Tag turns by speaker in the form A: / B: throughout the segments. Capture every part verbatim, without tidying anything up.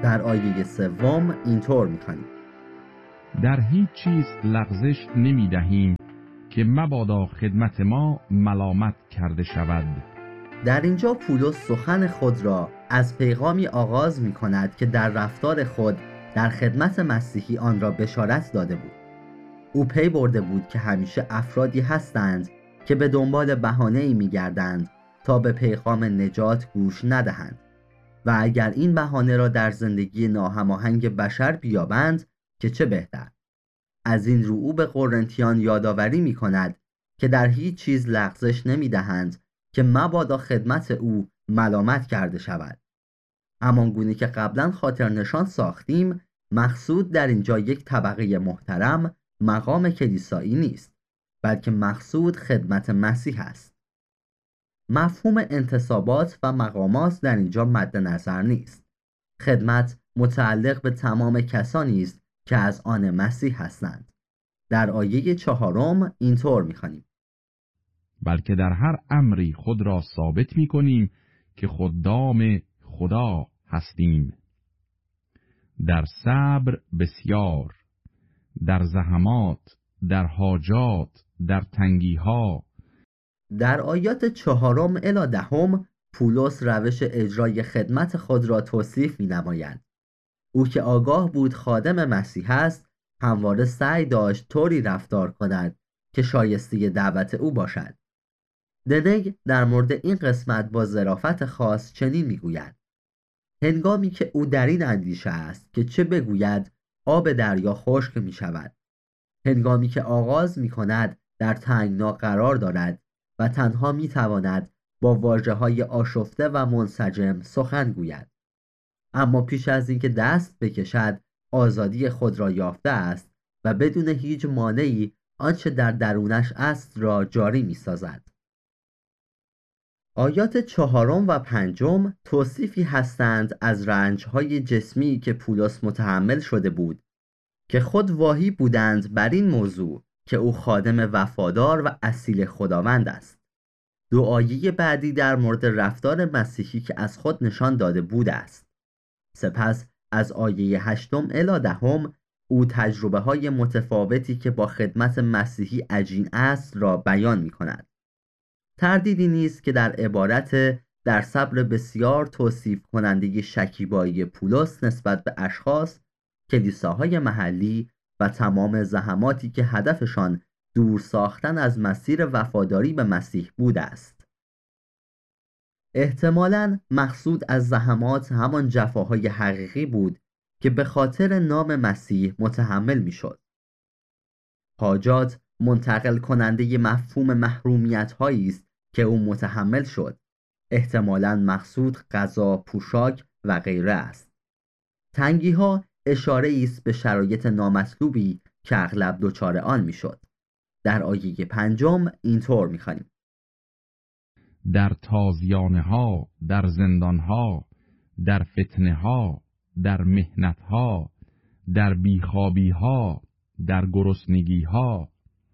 A: در آیه سوم اینطور می‌خوانیم:
B: در هیچ چیز لغزش نمی دهیم که مبادا خدمت ما ملامت کرده شود.
A: در اینجا پولس سخن خود را از پیغامی آغاز می کند که در رفتار خود در خدمت مسیحی آن را بشارت داده بود. او پی برده بود که همیشه افرادی هستند که به دنبال بهانه‌ای می‌گردند تا به پیغام نجات گوش ندهند و اگر این بهانه را در زندگی ناهماهنگ بشر بیابند که چه بهتر. از این رو او به قرنتیان یادآوری می کند که در هیچ چیز لغزش نمی دهند که مبادا خدمت او ملامت کرده شود. همانگونه که قبلا خاطر نشان ساختیم، مقصود در اینجا یک طبقه محترم مقام کلیسایی نیست، بلکه مقصود خدمت مسیح است. مفهوم انتصابات و مقامات در اینجا مد نظر نیست. خدمت متعلق به تمام کسانی است که از آن مسیح هستند. در آیه چهارم اینطور می‌خوانیم:
B: بلکه در هر امری خود را ثابت می‌کنیم که خدام خدا هستیم. در صبر بسیار، در زحمات، در حاجات، در تنگی‌ها.
A: در آیات چهارم الی دهم پولس روش اجرای خدمت خود را توصیف می‌نماید. او که آگاه بود خادم مسیح است، همواره سعی داشت طوری رفتار کند که شایسته دعوت او باشد. دنگ در مورد این قسمت با ظرافت خاص چنین میگوید: هنگامی که او در این اندیشه است که چه بگوید، آب دریا خشک می شود. هنگامی که آغاز می کند در تنگنا قرار دارد و تنها می تواند با واژه‌های آشفته و منسجم سخن گوید. اما پیش از اینکه دست بکشد، آزادی خود را یافته است و بدون هیچ مانعی آنچه در درونش است را جاری می سازد. آیات چهارم و پنجم توصیفی هستند از رنج‌های جسمی که پولس متحمل شده بود که خود واهی بودند بر این موضوع که او خادم وفادار و اصیل خداوند است. دو آیه بعدی در مورد رفتار مسیحی که از خود نشان داده بود است. سپس از آیه هشتم الی دهم او تجربه های متفاوتی که با خدمت مسیحی عجین است را بیان می کند. تردیدی نیست که در عبارت در صبر بسیار توصیف کننده شکیبایی پولس نسبت به اشخاص، کلیساهای محلی و تمام زحماتی که هدفشان دور ساختن از مسیر وفاداری به مسیح بوده است. احتمالاً مقصود از زحمات همان جفاهای حقیقی بود که به خاطر نام مسیح متحمل می شد. حاجات منتقل کننده مفهوم محرومیت هایی است که او متحمل شد. احتمالاً مقصود غذا، پوشاک و غیره است. تنگی ها اشاره است به شرایط نامطلوبی که اغلب دچار آن می شد. در آیه پنجم اینطور می خوانیم:
B: در تازیانه ها، در زندان ها، در فتنه ها، در محنت ها، در بیخوابی ها، در گرسنگی ها.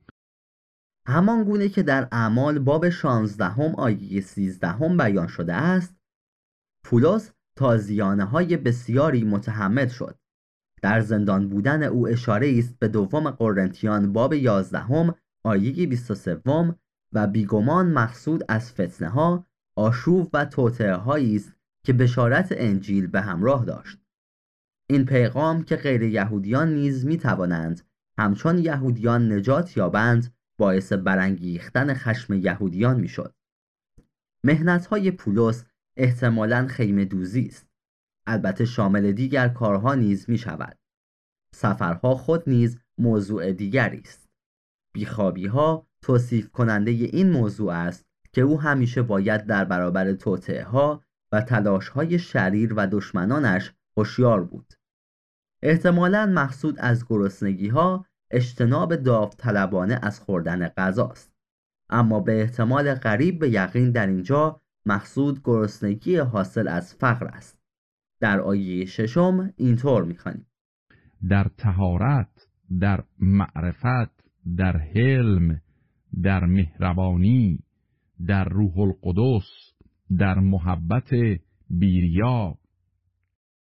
A: همان گونه که در اعمال باب شانزدهم آیه سیزدهم بیان شده است، پولس تازیانه های بسیاری متحمل شد. در زندان بودن او اشاره است به دوم قرنتیان باب یازدهم آیه بیست و سه و بیگمان مقصود از فتنه ها، آشوب و توطئه هایی است که بشارت انجیل به همراه داشت. این پیغام که غیر یهودیان نیز می توانند همچون یهودیان نجات یابند باعث برانگیختن خشم یهودیان می شد. محنت های پولس احتمالاً خیمه دوزی است. البته شامل دیگر کارها نیز می شود. سفرها خود نیز موضوع دیگری است. بیخوابی ها توصیف کننده این موضوع است که او همیشه باید در برابر توطئه ها و تلاش های شریر و دشمنانش هوشیار بود. احتمالاً مقصود از گرسنگی ها اجتناب داوطلبانه از خوردن غذاست. اما به احتمال قریب به یقین در اینجا مقصود گرسنگی حاصل از فقر است. در آیه ششم اینطور می‌خوانیم:
B: در طهارت، در معرفت، در حلم، در مهربانی، در روح القدس، در محبت بیریا.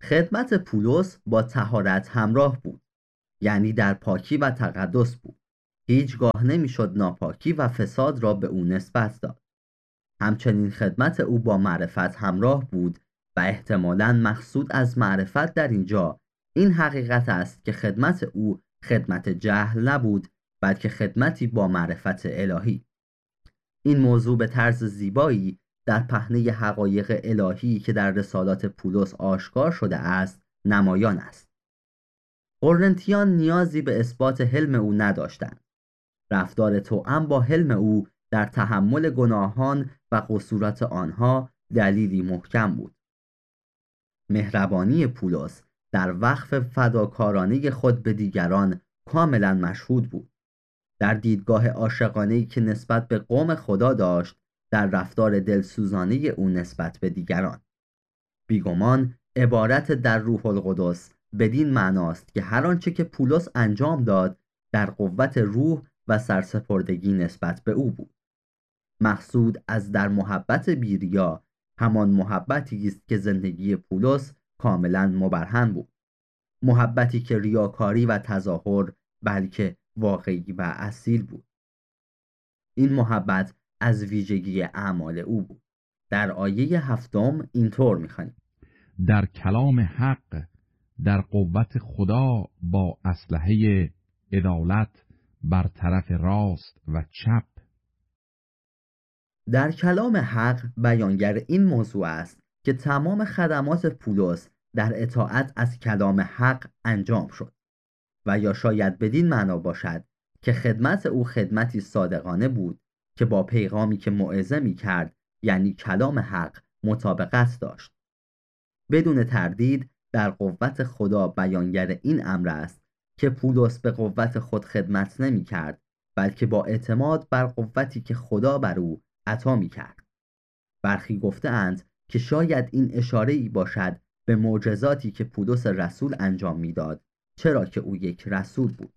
A: خدمت پولس با طهارت همراه بود، یعنی در پاکی و تقدس بود. هیچگاه نمیشد ناپاکی و فساد را به او نسبت داد. همچنین خدمت او با معرفت همراه بود و احتمالاً مقصود از معرفت در اینجا این حقیقت است که خدمت او خدمت جهل نبود، بلکه خدمتی با معرفت الهی. این موضوع به طرز زیبایی در پهنه حقایق الهی که در رسالات پولس آشکار شده است نمایان است. قرنتیان نیازی به اثبات حلم او نداشتند. رفتار توأم با حلم او در تحمل گناهان و قصورات آنها دلیلی محکم بود. مهربانی پولس در وقف فداکارانه خود به دیگران کاملا مشهود بود. در دیدگاه عاشقانه‌ای که نسبت به قوم خدا داشت، در رفتار دلسوزانه او نسبت به دیگران. بیگمان عبارت در روح القدس بدین معناست که هر آنچه که پولس انجام داد در قوت روح و سرسپردگی نسبت به او بود. مقصود از در محبت بیریا همان محبتی است که زندگی پولس کاملا مبرهن بود. محبتی که ریاکاری و تظاهر بلکه واقعی و اصیل بود. این محبت از ویژگی اعمال او بود. در آیه هفتم اینطور می‌خوانیم:
B: در کلام حق در قوت خدا با اسلحه عدالت بر طرف راست و چپ.
A: در کلام حق بیانگر این موضوع است که تمام خدمات پولس در اطاعت از کلام حق انجام شد و یا شاید بدین معنا باشد که خدمت او خدمتی صادقانه بود که با پیغامی که موعظه می کرد یعنی کلام حق مطابقت داشت. بدون تردید در قوت خدا بیانگر این امر است که پولس به قوت خود خدمت نمی کرد، بلکه با اعتماد بر قوتی که خدا بر او عطا می کرد. برخی گفته‌اند که شاید این اشاره‌ای باشد به معجزاتی که پولس رسول انجام میداد، چرا که او یک رسول بود.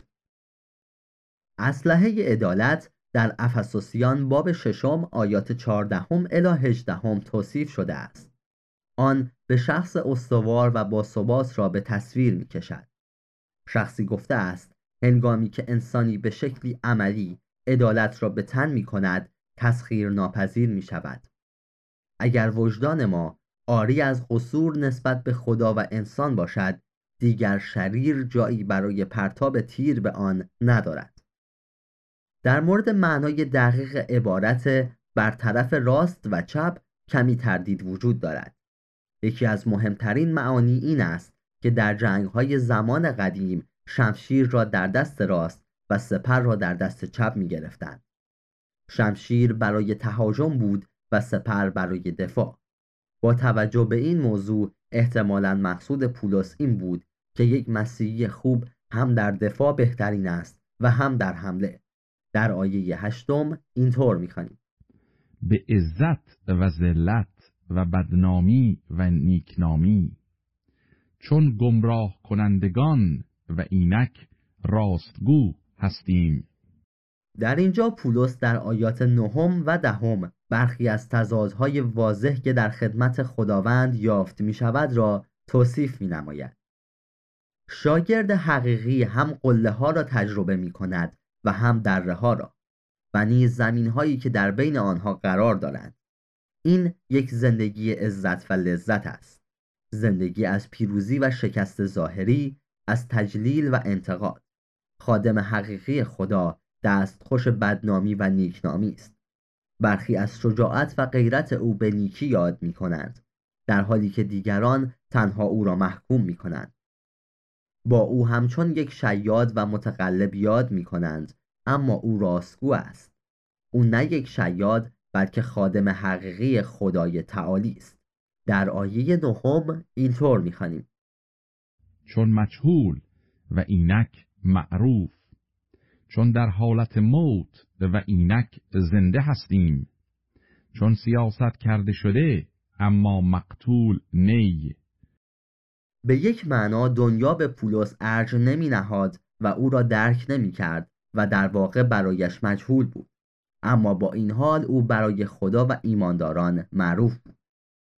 A: اسلحه عدالت در افسوسیان باب ششم آیات چهاردهم الی هجدهم توصیف شده است. آن به شخص استوار و باثبات را به تصویر می کشد. شخصی گفته است هنگامی که انسانی به شکلی عملی عدالت را به تن می کند تسخیر ناپذیر می شود. اگر وجدان ما عاری از قصور نسبت به خدا و انسان باشد، دیگر شریر جایی برای پرتاب تیر به آن ندارد. در مورد معنای دقیق عبارت بر طرف راست و چپ کمی تردید وجود دارد. یکی از مهمترین معانی این است که در جنگ‌های زمان قدیم شمشیر را در دست راست و سپر را در دست چپ می گرفتند. شمشیر برای تهاجم بود و سپر برای دفاع. با توجه به این موضوع احتمالاً مقصود پولس این بود که یک مسیحی خوب هم در دفاع بهترین است و هم در حمله. در آیه هشتم اینطور می‌خوانیم:
B: به عزت و ذلت و بدنامی و نیکنامی، چون گمراه کنندگان و اینک راستگو هستیم.
A: در اینجا پولس در آیات نهم و دهم برخی از تضادهای واضح که در خدمت خداوند یافت می شود را توصیف می نماید. شاگرد حقیقی هم قله ها را تجربه می کند و هم دره ها را و نیز زمین هایی که در بین آنها قرار دارند. این یک زندگی عزت و لذت است. زندگی از پیروزی و شکست ظاهری، از تجلیل و انتقاد. خادم حقیقی خدا دستخوش بدنامی و نیکنامی است. برخی از شجاعت و غیرت او به نیکی یاد می کنند، در حالی که دیگران تنها او را محکوم می کنند. با او همچون یک شیاد و متقلب یاد می کنند، اما او راستگو است. او نه یک شیاد بلکه خادم حقیقی خدای تعالی است. در آیه نهم اینطور می خوانیم:
B: چون مجهول و اینک معروف، چون در حالت موت و اینک زنده هستیم، چون سیاست کرده شده اما مقتول نی.
A: به یک معنا دنیا به پولس ارج نمی نهاد و او را درک نمی کرد و در واقع برایش مجهول بود، اما با این حال او برای خدا و ایمانداران معروف بود.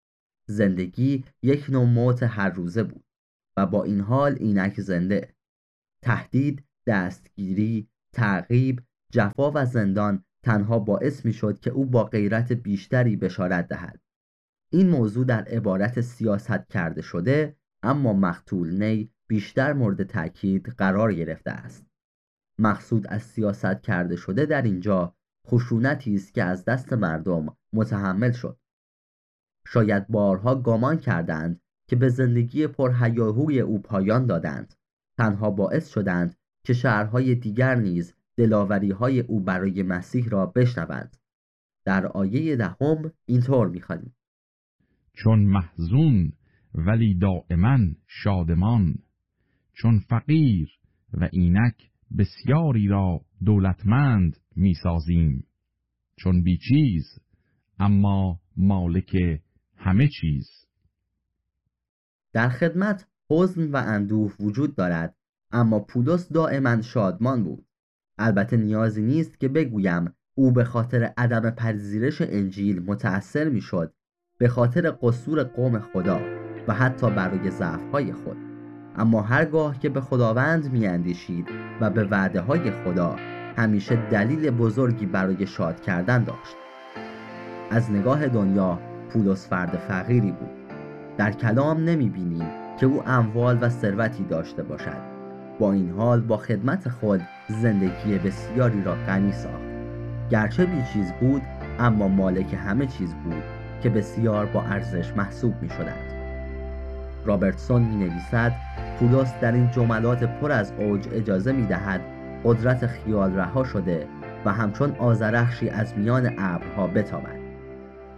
A: زندگی یک نوع موت هر روزه بود و با این حال اینک زنده. تهدید، دستگیری، تعقیب، جفا و زندان تنها باعث می شد که او با غیرت بیشتری بشارت دهد. این موضوع در عبارت سیاست کرده شده اما مقتول نی بیشتر مورد تأکید قرار گرفته است. مقصود از سیاست کرده شده در اینجا خشونتی است که از دست مردم متحمل شد. شاید بارها گمان کردند که به زندگی پرهیاهوی او پایان دادند، تنها باعث شدند که شهرهای دیگر نیز دلاوری‌های او برای مسیح را بشنوند. در آیه دهم اینطور می‌خوانیم:
B: چون محزون ولی دائما شادمان، چون فقیر و اینک بسیاری را دولتمند می‌سازیم، چون بی چیز اما مالک همه چیز.
A: در خدمت حزن و اندوه وجود دارد، اما پولس دائما شادمان بود. البته نیازی نیست که بگویم او به خاطر عدم پذیرش انجیل متأثر میشد، به خاطر قصور قوم خدا و حتی برای ضعف‌های خود. اما هرگاه که به خداوند میاندیشید و به وعده‌های خدا، همیشه دلیل بزرگی برای شاد کردن داشت. از نگاه دنیا پولس فرد فقیری بود. در کلام نمی‌بینیم که او اموال و ثروتی داشته باشد. با این حال با خدمت خود زندگی بسیاری را غنی ساخت. گرچه بی چیز بود اما مالک همه چیز بود که بسیار با ارزش محسوب می شدند. رابرتسون می نویسد پولس در این جملات پر از اوج اجازه می دهد قدرت خیال رها شده و همچون آذرخشی از میان ابرها بتابد.